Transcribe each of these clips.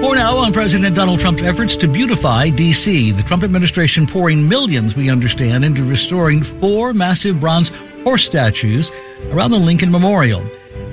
More now on President Donald Trump's efforts to beautify D.C. The Trump administration pouring millions, we understand, into restoring 4 massive bronze horse statues around the Lincoln Memorial.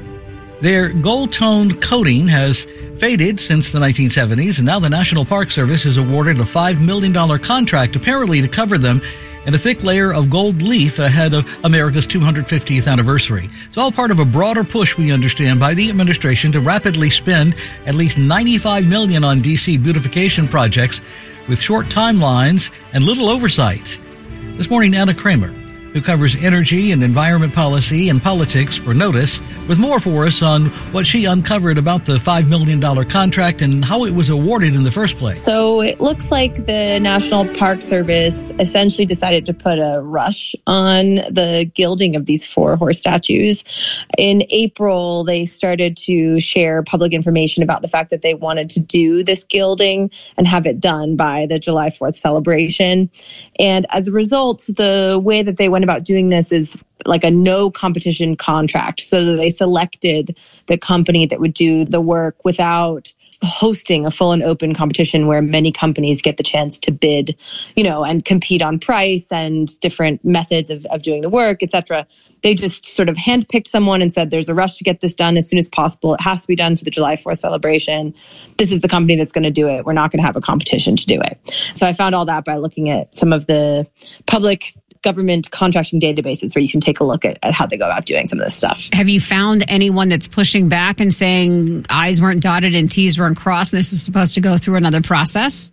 Their gold-toned coating has faded since the 1970s, and now the National Park Service has awarded a $5 million contract apparently to cover them in a thick layer of gold leaf ahead of America's 250th anniversary. It's all part of a broader push, we understand, by the administration to rapidly spend at least $95 million on D.C. beautification projects with short timelines and little oversight. This morning, Anna Kramer, who covers energy and environment policy and politics for Notice, with more for us on what she uncovered about the $5 million contract and how it was awarded in the first place. So it looks like the National Park Service essentially decided to put a rush on the gilding of these 4 horse statues. In April, they started to share public information about the fact that they wanted to do this gilding and have it done by the July 4th celebration. And as a result, the way that they went about doing this is like a no competition contract. So they selected the company that would do the work without hosting a full and open competition where many companies get the chance to bid, and compete on price and different methods of doing the work, etc. They just sort of handpicked someone and said, there's a rush to get this done as soon as possible. It has to be done for the July 4th celebration. This is the company that's going to do it. We're not going to have a competition to do it. So I found all that by looking at some of the public government contracting databases where you can take a look at how they go about doing some of this stuff. Have you found anyone that's pushing back and saying I's weren't dotted and T's weren't crossed and this was supposed to go through another process?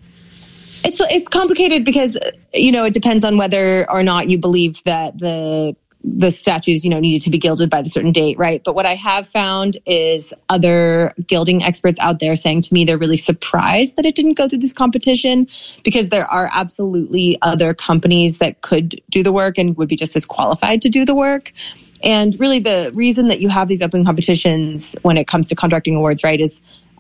It's complicated because, it depends on whether or not you believe that the statues, needed to be gilded by the certain date, right? But what I have found is other gilding experts out there saying to me they're really surprised that it didn't go through this competition because there are absolutely other companies that could do the work and would be just as qualified to do the work. And really the reason that you have these open competitions when it comes to contracting awards, right, is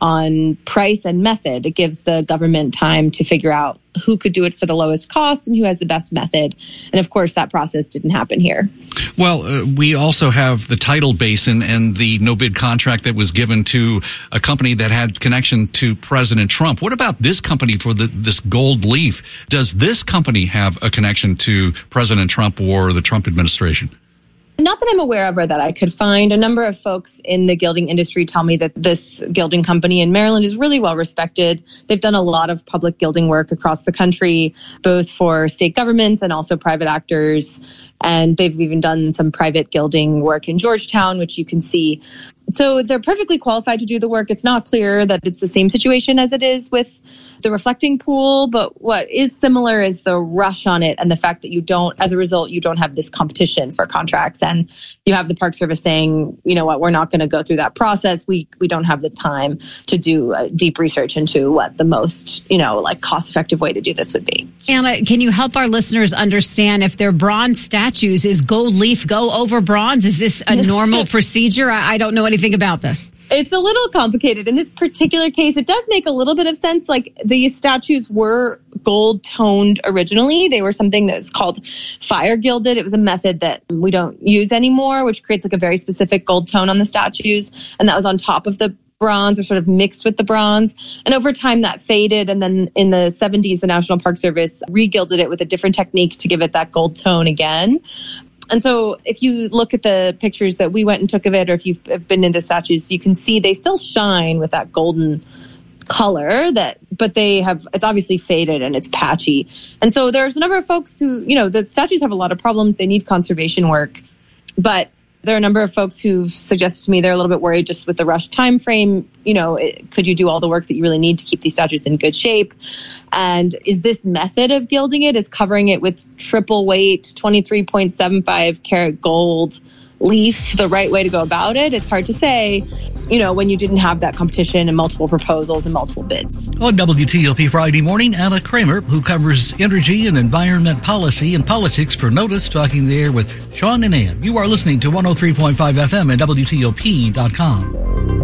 on price and method. It gives the government time to figure out who could do it for the lowest cost and who has the best method. And of course, that process didn't happen here. Well, we also have the tidal basin and the no-bid contract that was given to a company that had connection to President Trump. What about this company for this gold leaf? Does this company have a connection to President Trump or the Trump administration? Not that I'm aware of or that I could find. A number of folks in the gilding industry tell me that this gilding company in Maryland is really well respected. They've done a lot of public gilding work across the country, both for state governments and also private actors. And they've even done some private gilding work in Georgetown, which you can see. So they're perfectly qualified to do the work. It's not clear that it's the same situation as it is with the reflecting pool, but what is similar is the rush on it and the fact that as a result, you don't have this competition for contracts. And you have the Park Service saying, you know what, we're not going to go through that process. We don't have the time to do deep research into what the most, cost-effective way to do this would be. Anna, can you help our listeners understand if they're bronze statues, is gold leaf go over bronze? Is this a normal procedure? I don't know anything about this. It's a little complicated. In this particular case, it does make a little bit of sense. Like, these statues were gold toned originally. They were something that's called fire gilded. It was a method that we don't use anymore, which creates like a very specific gold tone on the statues. And that was on top of the bronze or sort of mixed with the bronze. And over time that faded. And then in the 70s, the National Park Service regilded it with a different technique to give it that gold tone again. And so if you look at the pictures that we went and took of it, or if you've been into statues, you can see they still shine with that golden color but it's obviously faded and it's patchy. And so there's a number of folks who, the statues have a lot of problems. They need conservation work, but there are a number of folks who've suggested to me they're a little bit worried just with the rush time frame. Could you do all the work that you really need to keep these statues in good shape? And is this method of gilding it, is covering it with triple weight, 23.75 karat gold leaf, the right way to go about it? It's hard to say, when you didn't have that competition and multiple proposals and multiple bids. On WTOP Friday morning, Anna Kramer, who covers energy and environment policy and politics for Notice, talking there with Sean and Ann. You are listening to 103.5 FM and WTOP.com.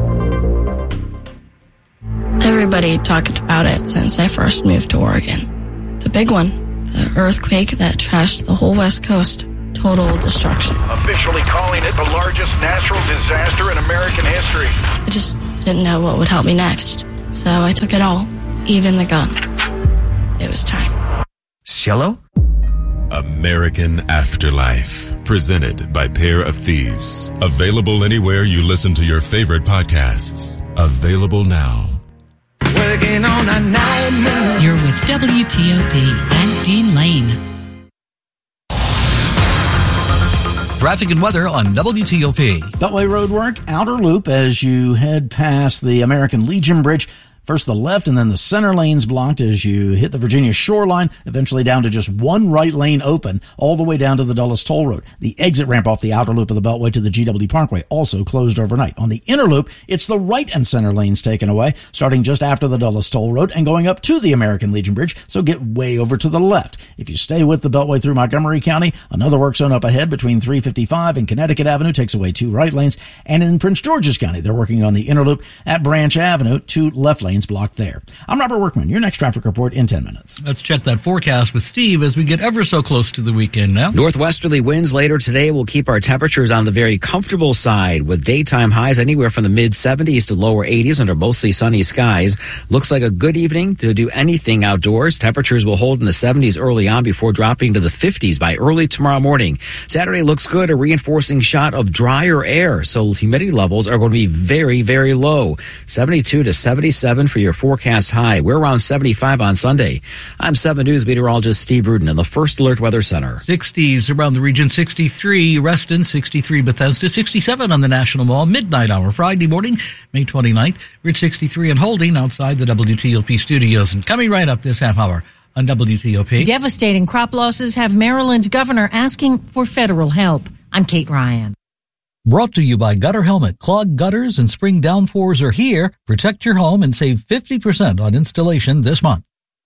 Everybody talked about it since I first moved to Oregon. The big one, the earthquake that trashed the whole West Coast. Total destruction. Officially calling it the largest natural disaster in American history. I just didn't know what would help me next. So I took it all, even the gun. It was time. Cielo? American Afterlife, presented by Pair of Thieves. Available anywhere you listen to your favorite podcasts. Available now. Working on a nightmare. You're with WTOP and Dean Lane. Traffic and weather on WTOP. Beltway road work, outer loop as you head past the American Legion Bridge. First the left and then the center lanes blocked as you hit the Virginia shoreline, eventually down to just one right lane open all the way down to the Dulles Toll Road. The exit ramp off the outer loop of the Beltway to the GW Parkway also closed overnight. On the inner loop, it's the right and center lanes taken away, starting just after the Dulles Toll Road and going up to the American Legion Bridge, so get way over to the left. If you stay with the Beltway through Montgomery County, another work zone up ahead between 355 and Connecticut Avenue takes away 2 right lanes, and in Prince George's County, they're working on the inner loop at Branch Avenue, 2 left lanes blocked there. I'm Robert Workman. Your next traffic report in 10 minutes. Let's check that forecast with Steve as we get ever so close to the weekend now. Northwesterly winds later today will keep our temperatures on the very comfortable side with daytime highs anywhere from the mid-70s to lower 80s under mostly sunny skies. Looks like a good evening to do anything outdoors. Temperatures will hold in the 70s early on before dropping to the 50s by early tomorrow morning. Saturday looks good, a reinforcing shot of drier air, so humidity levels are going to be very, very low. 72 to 77 for your forecast high. We're around 75 on Sunday. I'm 7 News meteorologist Steve Rudin in the First Alert Weather Center. 60s around the region, 63 Reston, 63 Bethesda, 67 on the National Mall, midnight hour Friday morning, May 29th. We're at 63 and holding outside the WTOP studios. And coming right up this half hour on WTOP. Devastating crop losses have Maryland's governor asking for federal help. I'm Kate Ryan. Brought to you by Gutter Helmet. Clogged gutters and spring downpours are here. Protect your home and save 50% on installation this month.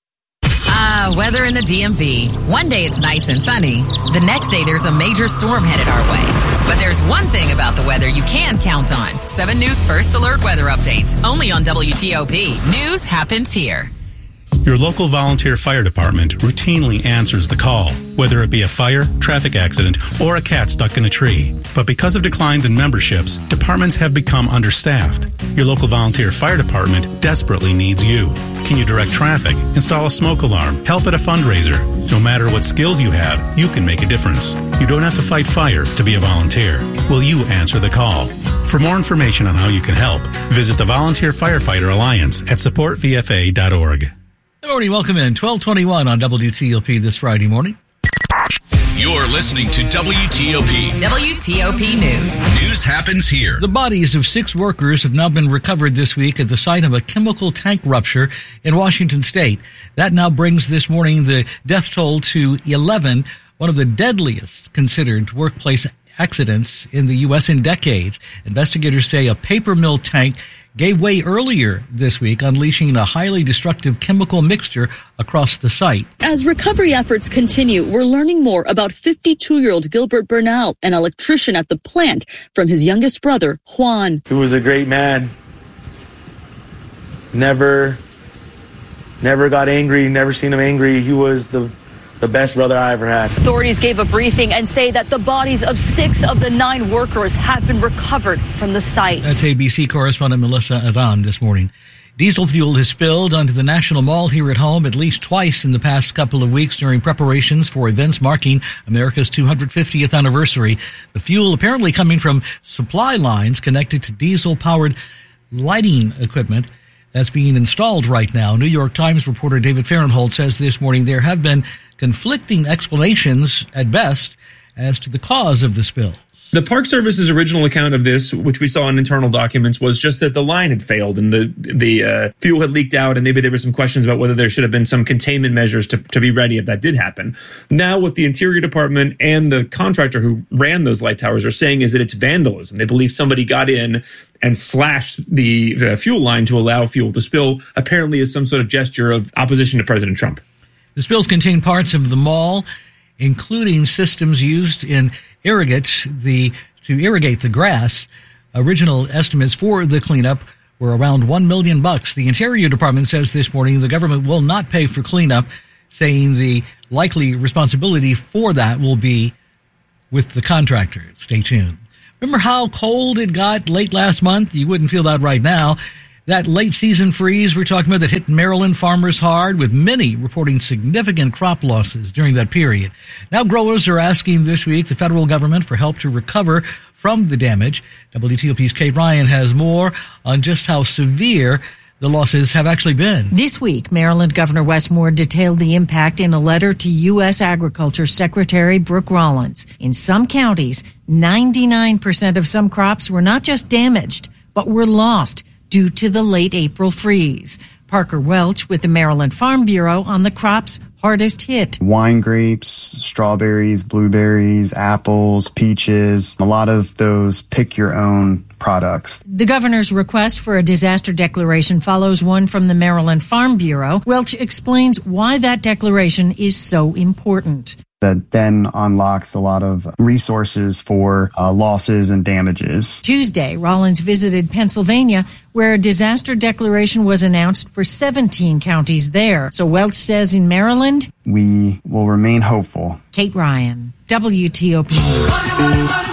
Weather in the DMV. One day it's nice and sunny. The next day there's a major storm headed our way. But there's one thing about the weather you can count on. 7 News First Alert Weather Updates. Only on WTOP. News happens here. Your local volunteer fire department routinely answers the call, whether it be a fire, traffic accident, or a cat stuck in a tree. But because of declines in memberships, departments have become understaffed. Your local volunteer fire department desperately needs you. Can you direct traffic, install a smoke alarm, help at a fundraiser? No matter what skills you have, you can make a difference. You don't have to fight fire to be a volunteer. Will you answer the call? For more information on how you can help, visit the Volunteer Firefighter Alliance at supportvfa.org. Good morning. Welcome in. 1221 on WTOP this Friday morning. You're listening to WTOP. WTOP News. News happens here. The bodies of 6 workers have now been recovered this week at the site of a chemical tank rupture in Washington State. That now brings this morning the death toll to 11, one of the deadliest considered workplace accidents in the U.S. in decades. Investigators say a paper mill tank gave way earlier this week, unleashing a highly destructive chemical mixture across the site. As recovery efforts continue, we're learning more about 52-year-old Gilbert Bernal, an electrician at the plant, from his youngest brother, Juan. He was a great man. Never got angry, never seen him angry. He was the best brother I ever had. Authorities gave a briefing and say that the bodies of 6 of the 9 workers have been recovered from the site. That's ABC correspondent Melissa Adan this morning. Diesel fuel has spilled onto the National Mall here at home at least twice in the past couple of weeks during preparations for events marking America's 250th anniversary. The fuel apparently coming from supply lines connected to diesel-powered lighting equipment that's being installed right now. New York Times reporter David Fahrenthold says this morning there have been conflicting explanations at best as to the cause of the spill. The Park Service's original account of this, which we saw in internal documents, was just that the line had failed and the fuel had leaked out, and maybe there were some questions about whether there should have been some containment measures to be ready if that did happen. Now, what the Interior Department and the contractor who ran those light towers are saying is that it's vandalism. They believe somebody got in and slashed the fuel line to allow fuel to spill, apparently as some sort of gesture of opposition to President Trump. The spills contain parts of the mall, including systems used in to irrigate the grass. Original estimates for the cleanup were around $1 million. The Interior Department says this morning the government will not pay for cleanup, saying the likely responsibility for that will be with the contractor. Stay tuned. Remember how cold it got late last month? You wouldn't feel that right now. That late season freeze we're talking about that hit Maryland farmers hard, with many reporting significant crop losses during that period. Now growers are asking this week the federal government for help to recover from the damage. WTOP's Kate Ryan has more on just how severe the losses have actually been. This week, Maryland Governor Wes Moore detailed the impact in a letter to U.S. Agriculture Secretary Brooke Rollins. In some counties, 99% of some crops were not just damaged, but were lost due to the late April freeze. Parker Welch with the Maryland Farm Bureau on the crops hardest hit. Wine grapes, strawberries, blueberries, apples, peaches, a lot of those pick your own products. The governor's request for a disaster declaration follows one from the Maryland Farm Bureau. Welch explains why that declaration is so important. That then unlocks a lot of resources for losses and damages. Tuesday, Rollins visited Pennsylvania, where a disaster declaration was announced for 17 counties there. So Welch says in Maryland, we will remain hopeful. Kate Ryan, WTOP News.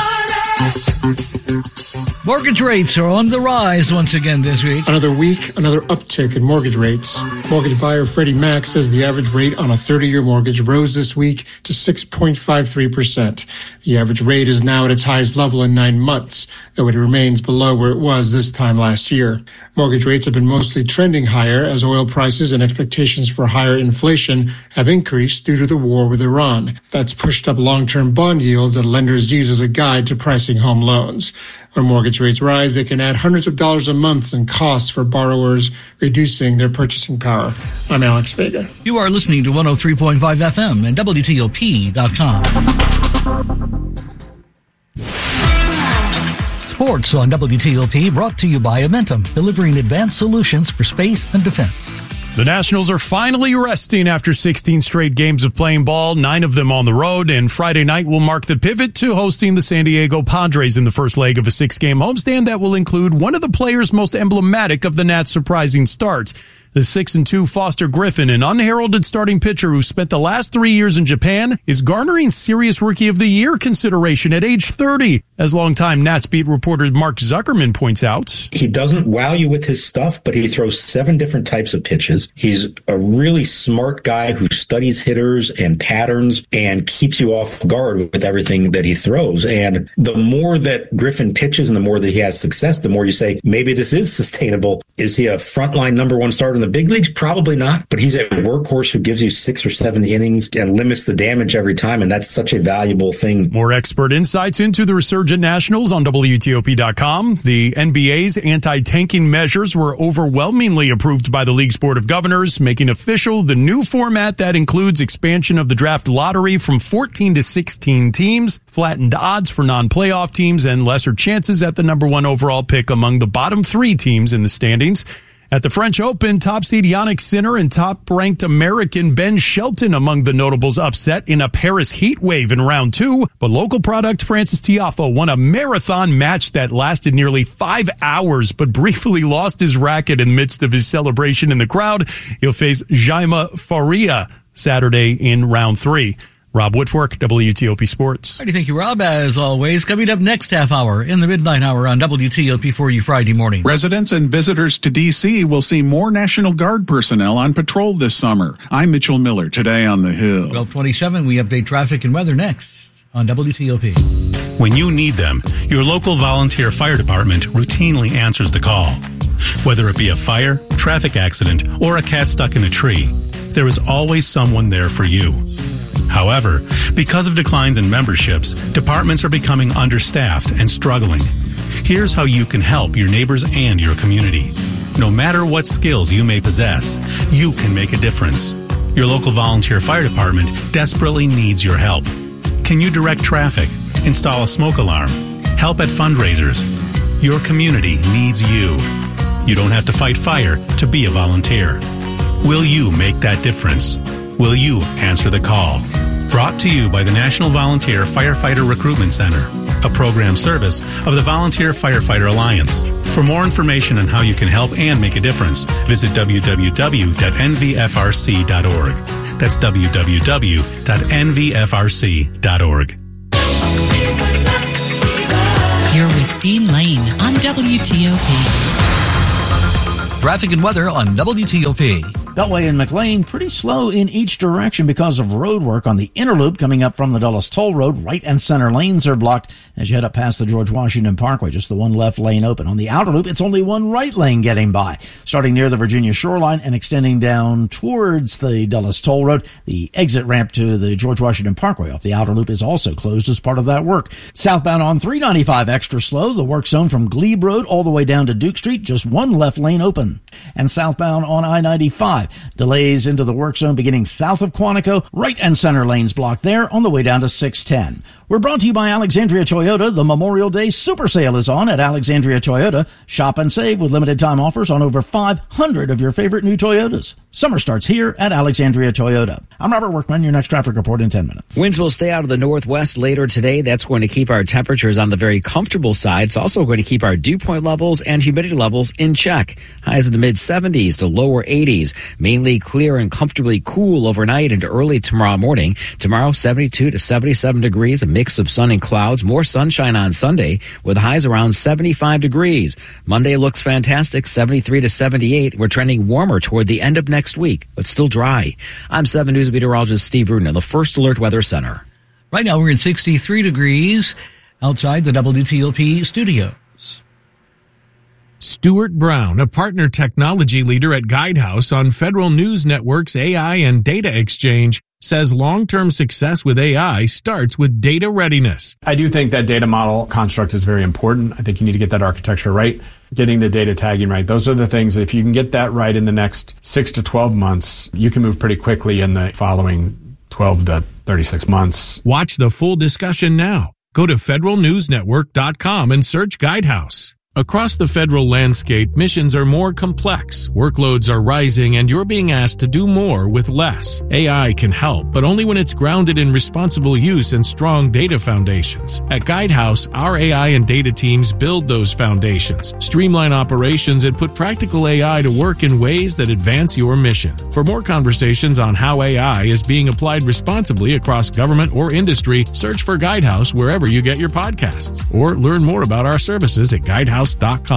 Mortgage rates are on the rise once again this week. Another week, another uptick in mortgage rates. Mortgage buyer Freddie Mac says the average rate on a 30-year mortgage rose this week to 6.53%. The average rate is now at its highest level in 9 months, though it remains below where it was this time last year. Mortgage rates have been mostly trending higher as oil prices and expectations for higher inflation have increased due to the war with Iran. That's pushed up long-term bond yields that lenders use as a guide to pricing home loans. When mortgage rates rise, they can add hundreds of dollars a month in costs for borrowers, reducing their purchasing power. I'm Alex Vega. You are listening to 103.5 FM and WTOP.com. Sports on WTOP, brought to you by Amentum, delivering advanced solutions for space and defense. The Nationals are finally resting after 16 straight games of playing ball, 9 of them on the road, and Friday night will mark the pivot to hosting the San Diego Padres in the first leg of a 6-game homestand that will include one of the players most emblematic of the Nats' surprising starts. The 6-2 Foster Griffin, an unheralded starting pitcher who spent the last 3 years in Japan, is garnering Serious Rookie of the Year consideration at age 30. As longtime Nats beat reporter Mark Zuckerman points out, he doesn't wow you with his stuff, but he throws 7 different types of pitches. He's a really smart guy who studies hitters and patterns and keeps you off guard with everything that he throws. And the more that Griffin pitches and the more that he has success, the more you say, maybe this is sustainable. Is he a frontline number 1 starter in the big leagues? Probably not, but he's a workhorse who gives you 6 or 7 innings and limits the damage every time, and that's such a valuable thing. More expert insights into the resurgent Nationals on WTOP.com. The NBA's anti-tanking measures were overwhelmingly approved by the League's Board of Governors, making official the new format that includes expansion of the draft lottery from 14 to 16 teams, flattened odds for non-playoff teams, and lesser chances at the number 1 overall pick among the bottom 3 teams in the standings. At the French Open, top seed Jannik Sinner and top-ranked American Ben Shelton among the notables upset in a Paris heat wave in round 2. But local product Francis Tiafoe won a marathon match that lasted nearly 5 hours, but briefly lost his racket in the midst of his celebration in the crowd. He'll face Jaime Faria Saturday in round 3. Rob Whitworth, WTOP Sports. Thank you, Rob, as always. Coming up next half hour in the midnight hour on WTOP for you Friday morning. Residents and visitors to D.C. will see more National Guard personnel on patrol this summer. I'm Mitchell Miller, today on the Hill. 12:27, we update traffic and weather next on WTOP. When you need them, your local volunteer fire department routinely answers the call. Whether it be a fire, traffic accident, or a cat stuck in a tree, there is always someone there for you. However, because of declines in memberships, departments are becoming understaffed and struggling. Here's how you can help your neighbors and your community. No matter what skills you may possess, you can make a difference. Your local volunteer fire department desperately needs your help. Can you direct traffic, install a smoke alarm, help at fundraisers? Your community needs you. You don't have to fight fire to be a volunteer. Will you make that difference? Will you answer the call? Brought to you by the National Volunteer Firefighter Recruitment Center, a program service of the Volunteer Firefighter Alliance. For more information on how you can help and make a difference, visit www.nvfrc.org. That's www.nvfrc.org. You're with Dean Lane on WTOP. traffic and weather on WTOP. Beltway and McLean pretty slow in each direction because of road work on the inner loop coming up from the Dulles Toll Road. Right and center lanes are blocked as you head up past the George Washington Parkway. Just the one left lane open. On the outer loop, it's only one right lane getting by. Starting near the Virginia shoreline and extending down towards the Dulles Toll Road, the exit ramp to the George Washington Parkway off the outer loop is also closed as part of that work. Southbound on 395 extra slow. The work zone from Glebe Road all the way down to Duke Street, just one left lane open. And southbound on I-95, delays into the work zone beginning south of Quantico, right and center lanes blocked there on the way down to 610. We're brought to you by Alexandria Toyota. The Memorial Day Super Sale is on at Alexandria Toyota. Shop and save with limited time offers on over 500 of your favorite new Toyotas. Summer starts here at Alexandria Toyota. I'm Robert Workman, your next traffic report in 10 minutes. Winds will stay out of the northwest later today. That's going to keep our temperatures on the very comfortable side. It's also going to keep our dew point levels and humidity levels in check. Highs in the mid-70s to lower 80s. Mainly clear and comfortably cool overnight into early tomorrow morning. Tomorrow, 72 to 77 degrees, a mix of sun and clouds. More sunshine on Sunday with highs around 75 degrees. Monday looks fantastic, 73 to 78. We're trending warmer toward the end of next week, but still dry. I'm 7 News meteorologist Steve Rudin in the First Alert Weather Center. Right now we're in 63 degrees outside the WTOP studios. Stuart Brown, a partner technology leader at Guidehouse on Federal News Network's AI and Data Exchange, says long-term success with AI starts with data readiness. I do think that data model construct is very important. I think you need to get that architecture right, getting the data tagging right. Those are the things that if you can get that right in the next 6 to 12 months, you can move pretty quickly in the following 12 to 36 months. Watch the full discussion now. Go to federalnewsnetwork.com and search Guidehouse. Across the federal landscape, missions are more complex, workloads are rising, and you're being asked to do more with less. AI can help, but only when it's grounded in responsible use and strong data foundations. At Guidehouse, our AI and data teams build those foundations, streamline operations, and put practical AI to work in ways that advance your mission. For more conversations on how AI is being applied responsibly across government or industry, search for Guidehouse wherever you get your podcasts, or learn more about our services at Guidehouse.com.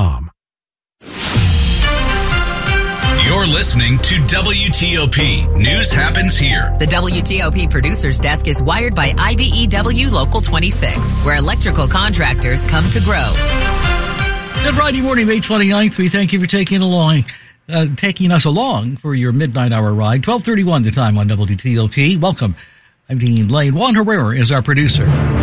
You're listening to WTOP. News happens here. The WTOP producer's desk is wired by IBEW Local 26, where electrical contractors come to grow. Good Friday morning, May 29th. We thank you for taking us along for your midnight hour ride. 12:31 the time on WTOP. Welcome. I'm Dean Lane. Juan Herrera is our producer.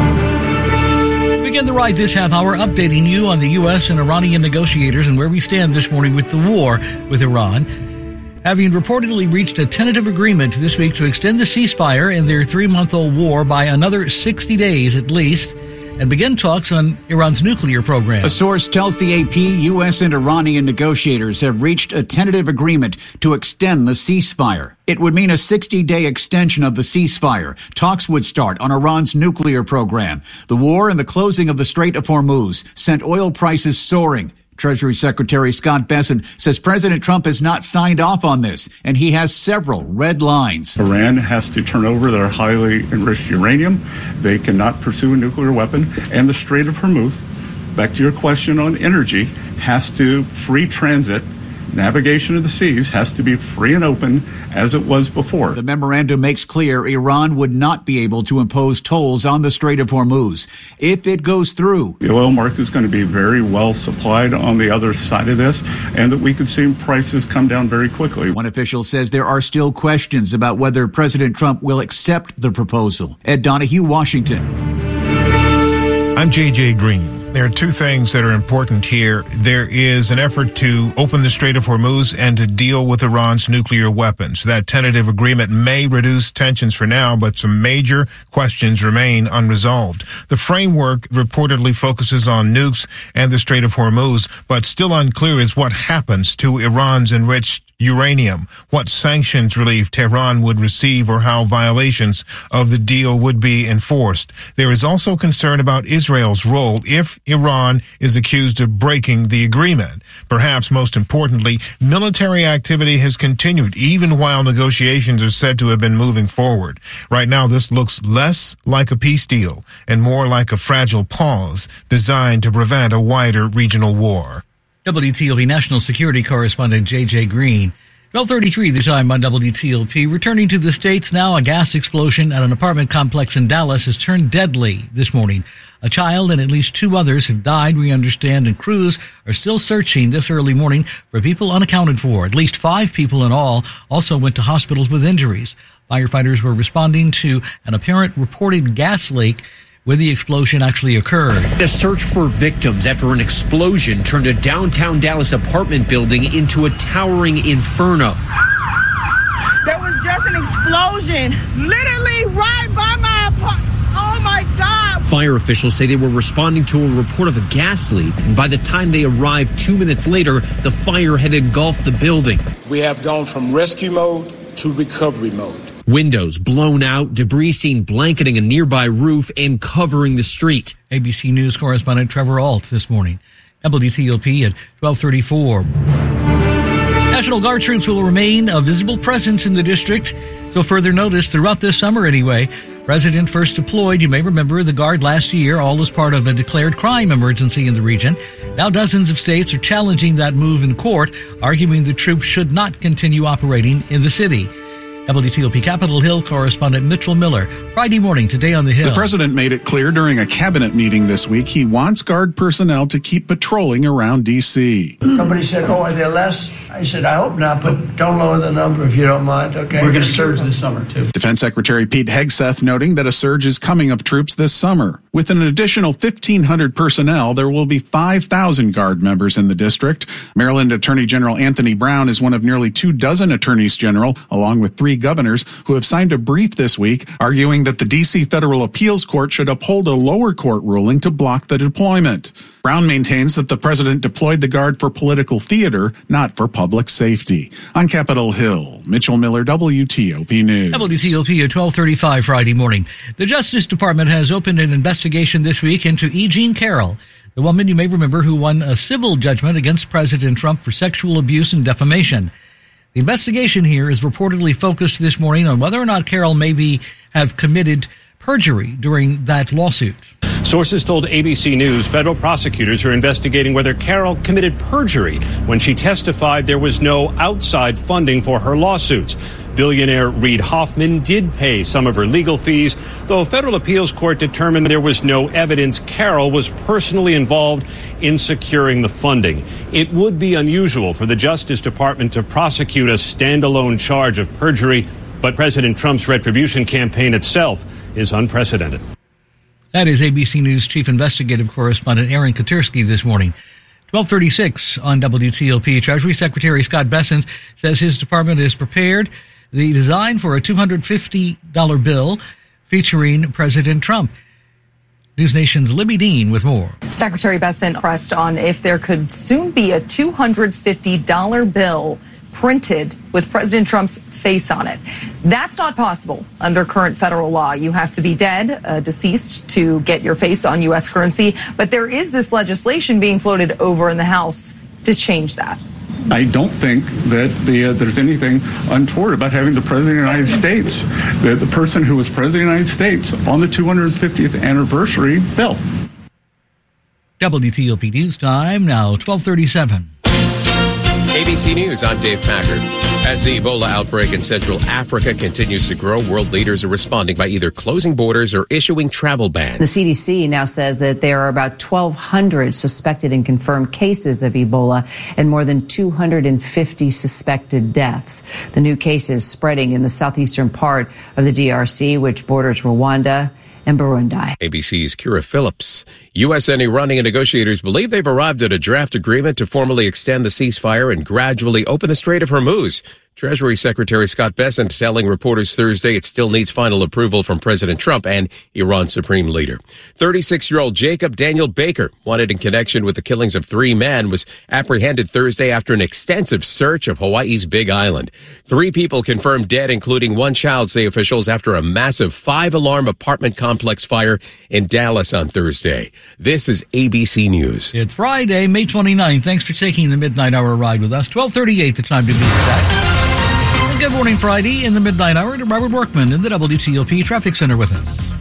Begin the ride this half hour updating you on the U.S. and Iranian negotiators and where we stand this morning with the war with Iran. Having reportedly reached a tentative agreement this week to extend the ceasefire in their 3-month-old war by another 60 days at least, and begin talks on Iran's nuclear program. A source tells the AP U.S. and Iranian negotiators have reached a tentative agreement to extend the ceasefire. It would mean a 60-day extension of the ceasefire. Talks would start on Iran's nuclear program. The war and the closing of the Strait of Hormuz sent oil prices soaring. Treasury Secretary Scott Bessent says President Trump has not signed off on this, and he has several red lines. Iran has to turn over their highly enriched uranium. They cannot pursue a nuclear weapon. And the Strait of Hormuz, back to your question on energy, has to free transit. Navigation of the seas has to be free and open as it was before. The memorandum makes clear Iran would not be able to impose tolls on the Strait of Hormuz if it goes through. The oil market is going to be very well supplied on the other side of this, and that we could see prices come down very quickly. One official says there are still questions about whether President Trump will accept the proposal. Ed Donahue, Washington. I'm J.J. Green. There are two things that are important here. There is an effort to open the Strait of Hormuz and to deal with Iran's nuclear weapons. That tentative agreement may reduce tensions for now, but some major questions remain unresolved. The framework reportedly focuses on nukes and the Strait of Hormuz, but still unclear is what happens to Iran's enriched uranium, what sanctions relief Tehran would receive, or how violations of the deal would be enforced. There is also concern about Israel's role if Iran is accused of breaking the agreement. Perhaps most importantly, military activity has continued even while negotiations are said to have been moving forward. Right now, this looks less like a peace deal and more like a fragile pause designed to prevent a wider regional war. WTOP national security correspondent J.J. Green. 12:33 the time on WTOP. Returning to the States now, a gas explosion at an apartment complex in Dallas has turned deadly this morning. A child and at least 2 others have died, we understand, and crews are still searching this early morning for people unaccounted for. At least 5 people in all also went to hospitals with injuries. Firefighters were responding to an apparent reported gas leak where the explosion actually occurred. A search for victims after an explosion turned a downtown Dallas apartment building into a towering inferno. There was just an explosion, literally right by my apartment. Oh my God. Fire officials say they were responding to a report of a gas leak, and by the time they arrived 2 minutes later, the fire had engulfed the building. We have gone from rescue mode to recovery mode. Windows blown out, debris seen blanketing a nearby roof and covering the street. ABC News correspondent Trevor Alt this morning. WTOP at 12:34. National Guard troops will remain a visible presence in the district till further notice throughout this summer anyway. President first deployed, you may remember, the Guard last year, all as part of a declared crime emergency in the region. Now dozens of states are challenging that move in court, arguing the troops should not continue operating in the city. WTOP Capitol Hill correspondent Mitchell Miller. Friday morning, today on the Hill. The president made it clear during a cabinet meeting this week he wants Guard personnel to keep patrolling around D.C. Somebody said, are there less? I said, I hope not, but don't lower the number if you don't mind, okay? We're going to surge this summer, too. Defense Secretary Pete Hegseth noting that a surge is coming of troops this summer. With an additional 1,500 personnel, there will be 5,000 Guard members in the district. Maryland Attorney General Anthony Brown is one of nearly 24 attorneys general, along with 3 governors, who have signed a brief this week arguing that the D.C. Federal Appeals Court should uphold a lower court ruling to block the deployment. Brown maintains that the president deployed the Guard for political theater, not for public safety. On Capitol Hill, Mitchell Miller, WTOP News. WTOP at 12:35 Friday morning. The Justice Department has opened an investigation this week into E. Jean Carroll, the woman you may remember who won a civil judgment against President Trump for sexual abuse and defamation. The investigation here is reportedly focused this morning on whether or not Carroll maybe have committed perjury during that lawsuit. Sources told ABC News federal prosecutors are investigating whether Carroll committed perjury when she testified there was no outside funding for her lawsuits. Billionaire Reid Hoffman did pay some of her legal fees, though a federal appeals court determined there was no evidence Carroll was personally involved in securing the funding. It would be unusual for the Justice Department to prosecute a standalone charge of perjury, but President Trump's retribution campaign itself is unprecedented. That is ABC News Chief Investigative Correspondent Aaron Katersky this morning. 12:36 on WTOP. Treasury Secretary Scott Bessent says his department is prepared the design for a $250 bill featuring President Trump. News Nation's Libby Dean with more. Secretary Bessent pressed on if there could soon be a $250 bill printed with President Trump's face on it. That's not possible under current federal law. You have to be dead, deceased, to get your face on U.S. currency. But there is this legislation being floated over in the House to change that. I don't think that there's anything untoward about having the President of the United States, the person who was President of the United States, on the 250th anniversary bill. WTOP News Time, now 12:37. ABC News, I'm Dave Packard. As the Ebola outbreak in Central Africa continues to grow, world leaders are responding by either closing borders or issuing travel bans. The CDC now says that there are about 1,200 suspected and confirmed cases of Ebola and more than 250 suspected deaths. The new cases spreading in the southeastern part of the DRC, which borders Rwanda and Burundi. ABC's Kira Phillips. U.S. and Iranian negotiators believe they've arrived at a draft agreement to formally extend the ceasefire and gradually open the Strait of Hormuz. Treasury Secretary Scott Bessent telling reporters Thursday it still needs final approval from President Trump and Iran's supreme leader. 36-year-old Jacob Daniel Baker, wanted in connection with the killings of 3 men, was apprehended Thursday after an extensive search of Hawaii's Big Island. 3 people confirmed dead, including 1 child, say officials, after a massive 5-alarm apartment complex fire in Dallas on Thursday. This is ABC News. It's Friday, May 29th. Thanks for taking the Midnight Hour ride with us. 12:38, the time to be exact. Good morning, Friday, in the Midnight Hour to Robert Workman in the WTOP Traffic Center with us.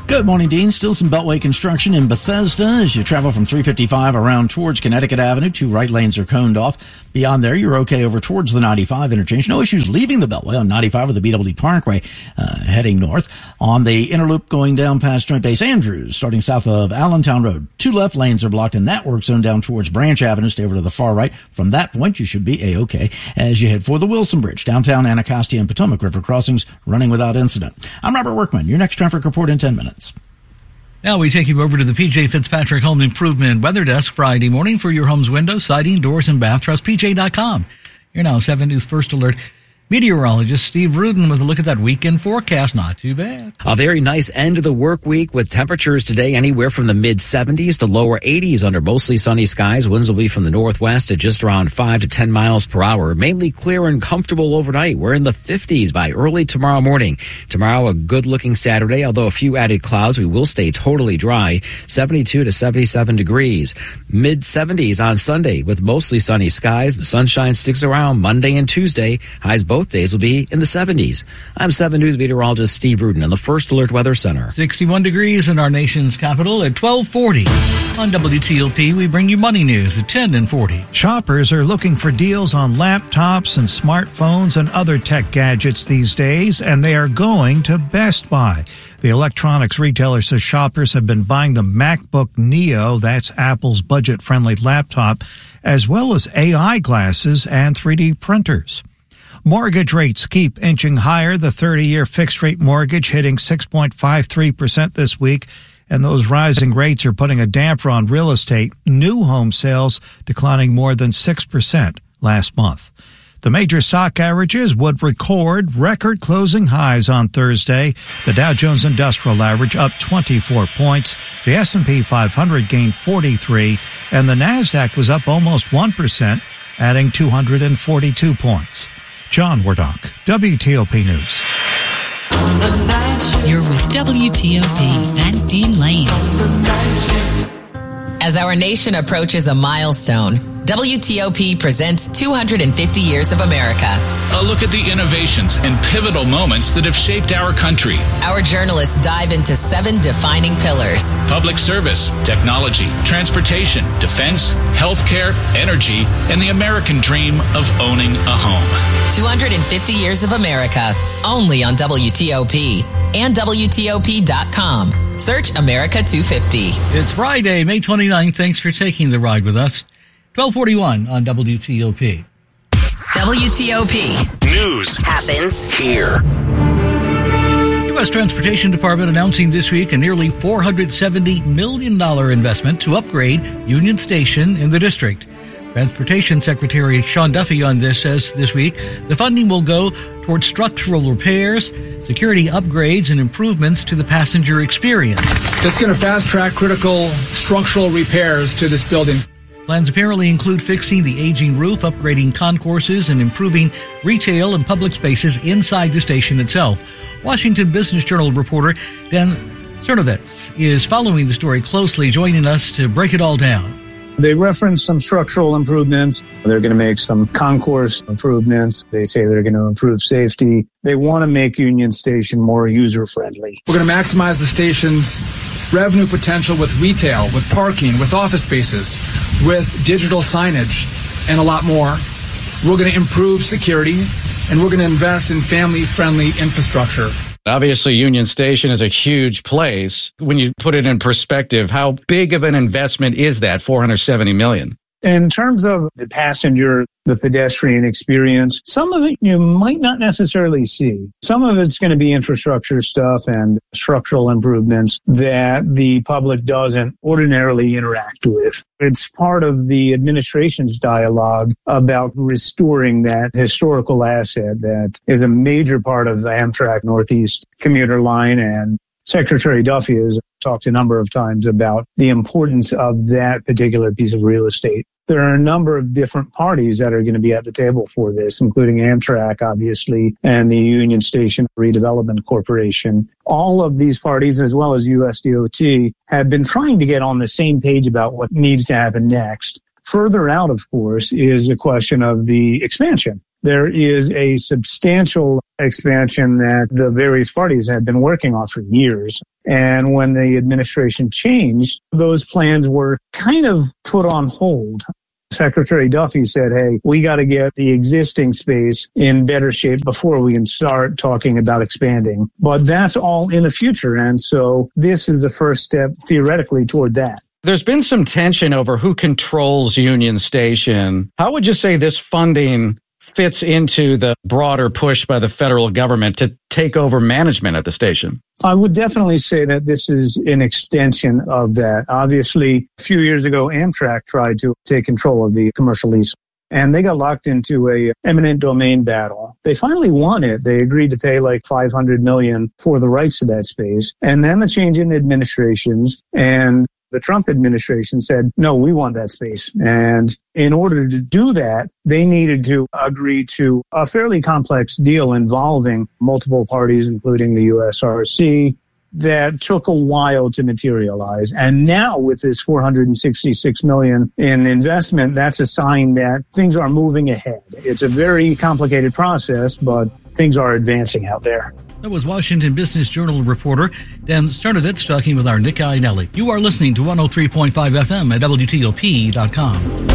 Good morning, Dean. Still some Beltway construction in Bethesda as you travel from 355 around towards Connecticut Avenue. 2 right lanes are coned off. Beyond there, you're okay over towards the 95 interchange. No issues leaving the Beltway on 95 or the BWD Parkway heading north. On the inner loop going down past Joint Base Andrews, starting south of Allentown Road. 2 left lanes are blocked in that work zone down towards Branch Avenue. Stay over to the far right. From that point, you should be A-OK as you head for the Wilson Bridge. Downtown Anacostia and Potomac River crossings running without incident. I'm Robert Workman. Your next traffic report in 10 minutes. Now we take you over to the P.J. Fitzpatrick Home Improvement Weather Desk Friday morning for your home's windows, siding, doors, and bath. Trust PJ.com. You're now 7 News First Alert meteorologist Steve Rudin with a look at that weekend forecast. Not too bad. A very nice end of the work week with temperatures today anywhere from the mid-70s to lower 80s under mostly sunny skies. Winds will be from the northwest at just around 5 to 10 miles per hour. Mainly clear and comfortable overnight. We're in the 50s by early tomorrow morning. Tomorrow, a good-looking Saturday, although a few added clouds. We will stay totally dry. 72 to 77 degrees. Mid-70s on Sunday with mostly sunny skies. The sunshine sticks around Monday and Tuesday. Highs both days will be in the 70s. I'm 7 News meteorologist Steve Rudin in the First Alert Weather Center. 61 degrees in our nation's capital at 12:40. On WTOP, we bring you money news at 10 and 40. Shoppers are looking for deals on laptops and smartphones and other tech gadgets these days, and they are going to Best Buy. The electronics retailer says shoppers have been buying the MacBook Neo, that's Apple's budget-friendly laptop, as well as AI glasses and 3D printers. Mortgage rates keep inching higher. The 30-year fixed-rate mortgage hitting 6.53% this week, and those rising rates are putting a damper on real estate. New home sales declining more than 6% last month. The major stock averages would record closing highs on Thursday. The Dow Jones Industrial Average up 24 points. The S&P 500 gained 43, and the Nasdaq was up almost 1%, adding 242 points. John Wardock, WTOP News. You're with WTOP and Dean Lane. As our nation approaches a milestone, WTOP presents 250 Years of America. A look at the innovations and pivotal moments that have shaped our country. Our journalists dive into 7 defining pillars: public service, technology, transportation, defense, healthcare, energy, and the American dream of owning a home. 250 Years of America, only on WTOP and WTOP.com. Search America 250. It's Friday, May 29th. Thanks for taking the ride with us. 1241 on WTOP. WTOP. News happens here. U.S. Transportation Department announcing this week a nearly $470 million investment to upgrade Union Station in the district. Transportation Secretary Sean Duffy on this says this week the funding will go towards structural repairs, security upgrades, and improvements to the passenger experience. That's going to fast-track critical structural repairs to this building. Plans apparently include fixing the aging roof, upgrading concourses, and improving retail and public spaces inside the station itself. Washington Business Journal reporter Dan Cernovitz is following the story closely, joining us to break it all down. They reference some structural improvements. They're going to make some concourse improvements. They say they're going to improve safety. They want to make Union Station more user-friendly. We're going to maximize the station's revenue potential with retail, with parking, with office spaces, with digital signage, and a lot more. We're going to improve security, and we're going to invest in family-friendly infrastructure. Obviously, Union Station is a huge place. When you put it in perspective, how big of an investment is that, $470 million? In terms of the passenger, the pedestrian experience, some of it you might not necessarily see. Some of it's going to be infrastructure stuff and structural improvements that the public doesn't ordinarily interact with. It's part of the administration's dialogue about restoring that historical asset that is a major part of the Amtrak Northeast commuter line. And Secretary Duffy has talked a number of times about the importance of that particular piece of real estate. There are a number of different parties that are going to be at the table for this, including Amtrak, obviously, and the Union Station Redevelopment Corporation. All of these parties, as well as USDOT, have been trying to get on the same page about what needs to happen next. Further out, of course, is the question of the expansion. there is a substantial expansion that the various parties had been working on for years. And when the administration changed, those plans were kind of put on hold. Secretary Duffy said, hey, we got to get the existing space in better shape before we can start talking about expanding. But that's all in the future. And so this is the first step theoretically toward that. There's been some tension over who controls Union Station. How would you say this funding fits into the broader push by the federal government to take over management at the station? I would definitely say that this is an extension of that. Obviously, a few years ago, Amtrak tried to take control of the commercial lease, and they got locked into a eminent domain battle. They finally won it. They agreed to pay like $500 million for the rights to that space. And then the change in administrations, and the Trump administration said, no, we want that space. And in order to do that, they needed to agree to a fairly complex deal involving multiple parties, including the USRC, that took a while to materialize. And now with this $466 million in investment, that's a sign that things are moving ahead. It's a very complicated process, but things are advancing out there. That was Washington Business Journal reporter Dan Sternovitz talking with our Nick Iannelli. You are listening to 103.5 FM at WTOP.com.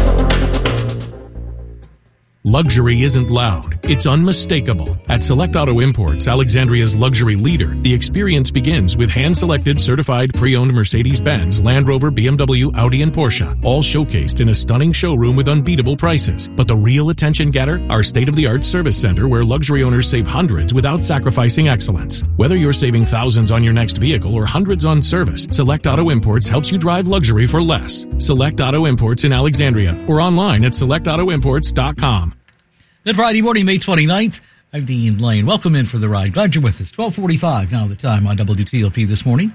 Luxury isn't loud, it's unmistakable. At Select Auto Imports, Alexandria's luxury leader, the experience begins with hand-selected, certified pre-owned Mercedes-Benz, Land Rover, BMW, Audi, and Porsche, all showcased in a stunning showroom with unbeatable prices. But the real attention getter? Our state-of-the-art service center where luxury owners save hundreds without sacrificing excellence. Whether you're saving thousands on your next vehicle or hundreds on service, Select Auto Imports helps you drive luxury for less. Select Auto Imports in Alexandria or online at selectautoimports.com. Good Friday morning, May 29th. I'm Dean Lane. Welcome in for the ride. Glad you're with us. 12:45 now the time on WTOP this morning.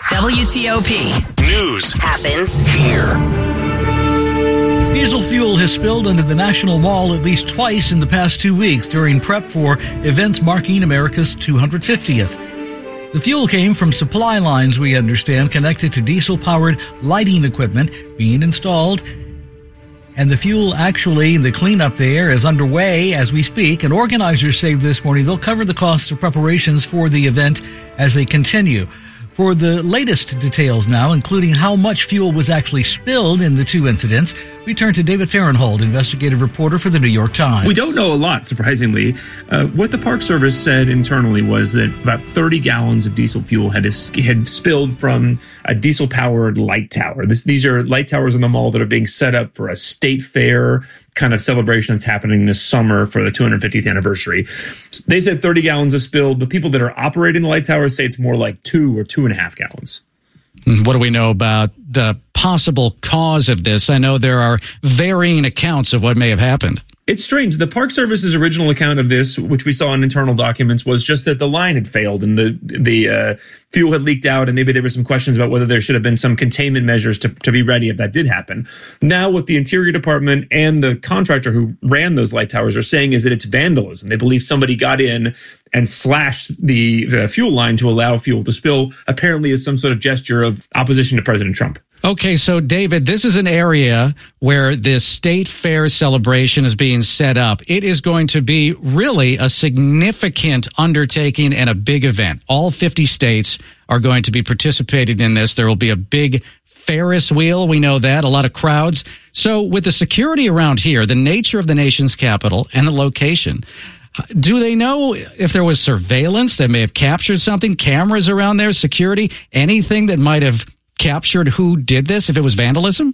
WTOP. News happens here. Diesel fuel has spilled into the National Mall at least twice in the past 2 weeks during prep for events marking America's 250th. The fuel came from supply lines, we understand, connected to diesel-powered lighting equipment being installed. And the fuel the cleanup there is underway as we speak. And organizers say this morning they'll cover the cost of preparations for the event as they continue. For the latest details now, including how much fuel was actually spilled in the two incidents, we turn to David Fahrenthold, investigative reporter for the New York Times. We don't know a lot, surprisingly. What the Park Service said internally was that about 30 gallons of diesel fuel had spilled from a diesel-powered light tower. These are light towers in the mall that are being set up for a state fair kind of celebration that's happening this summer for the 250th anniversary. They said 30 gallons of spilled. The people that are operating the light towers say it's more like 2 or 2.5 gallons. What do we know about the possible cause of this? I know there are varying accounts of what may have happened. It's strange. The Park Service's original account of this, which we saw in internal documents, was just that the line had failed and the fuel had leaked out, and maybe there were some questions about whether there should have been some containment measures to be ready if that did happen. Now, what the Interior Department and the contractor who ran those light towers are saying is that it's vandalism. They believe somebody got in and slashed the fuel line to allow fuel to spill, apparently as some sort of gesture of opposition to President Trump. Okay, so David, this is an area where this state fair celebration is being set up. It is going to be really a significant undertaking and a big event. All 50 states are going to be participating in this. There will be a big Ferris wheel. We know that. A lot of crowds. So with the security around here, the nature of the nation's capital and the location, do they know if there was surveillance that may have captured something, cameras around there, security, anything that might have captured who did this, if it was vandalism?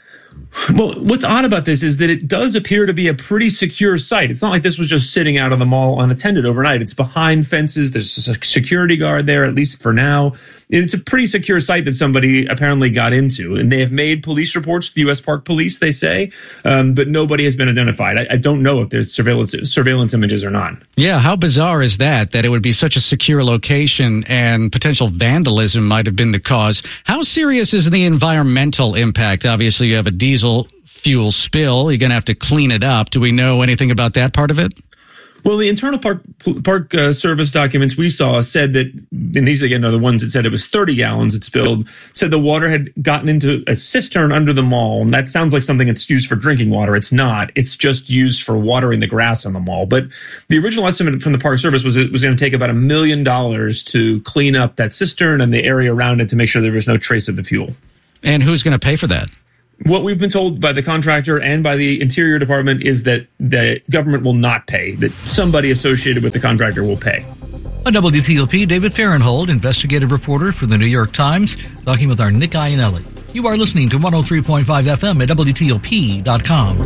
Well, what's odd about this is that it does appear to be a pretty secure site. It's not like this was just sitting out of the mall unattended overnight. It's behind fences. There's a security guard there, at least for now. It's a pretty secure site that somebody apparently got into. And they have made police reports to the U.S. Park Police, they say, but nobody has been identified. I don't know if there's surveillance images or not. Yeah, how bizarre is that it would be such a secure location and potential vandalism might have been the cause. How serious is the environmental impact? Obviously, you have a diesel fuel spill. You're going to have to clean it up. Do we know anything about that part of it? Well, the internal park service documents we saw said that, and these again are the ones that said it was 30 gallons it spilled, said the water had gotten into a cistern under the mall. And that sounds like something that's used for drinking water. It's not. It's just used for watering the grass on the mall. But the original estimate from the Park Service was it was going to take about $1 million to clean up that cistern and the area around it to make sure there was no trace of the fuel. And who's going to pay for that? What we've been told by the contractor and by the Interior Department is that the government will not pay, that somebody associated with the contractor will pay. On WTOP, David Farrenhold, investigative reporter for the New York Times, talking with our Nick Iannelli. You are listening to 103.5 FM at WTOP.com.